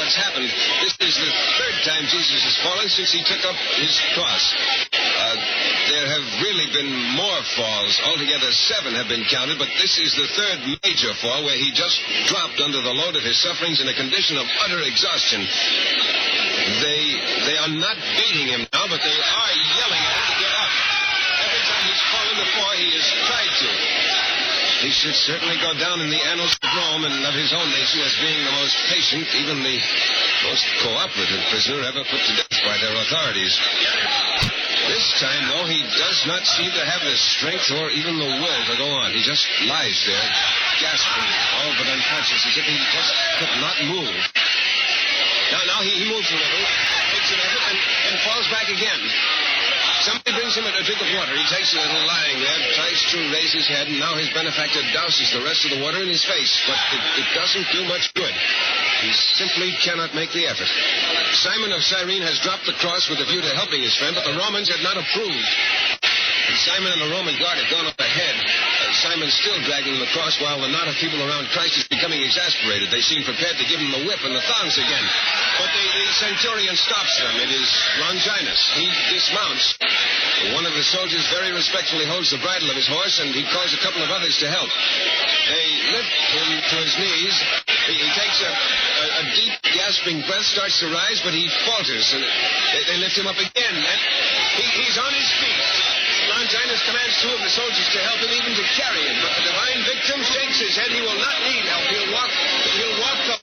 what's happened. This is the third time Jesus has fallen since he took up his cross. There have really been more falls. Altogether, 7 have been counted, but this is the third major fall where he just dropped under the load of his sufferings in a condition of utter exhaustion. They are not beating him now, but they are yelling at him to get up. Every time he's fallen before, he has tried to. He should certainly go down in the annals of Rome and of his own nation as being the most patient, even the most cooperative prisoner ever put to death by their authorities. This time, though, he does not seem to have the strength or even the will to go on. He just lies there, gasping, all but unconscious, as if he just could not move. Now he moves a little, takes an effort, and falls back again. Somebody brings him a drink of water. He takes a little, lying there, tries to raise his head, and now his benefactor douses the rest of the water in his face. But it doesn't do much good. He simply cannot make the effort. Simon of Cyrene has dropped the cross with a view to helping his friend, but the Romans had not approved. And Simon and the Roman guard had gone up ahead. Simon still dragging the cross while the knot of people around Christ is becoming exasperated. They seem prepared to give him the whip and the thongs again. But the centurion stops them. It is Longinus. He dismounts. One of the soldiers very respectfully holds the bridle of his horse, and he calls a couple of others to help. They lift him to his knees. He takes a deep, gasping breath, starts to rise, but he falters. And they lift him up again, and he's on his feet. Longinus commands 2 of the soldiers to help him, even to carry him. But the divine victim shakes his head. He will not need help. He'll walk the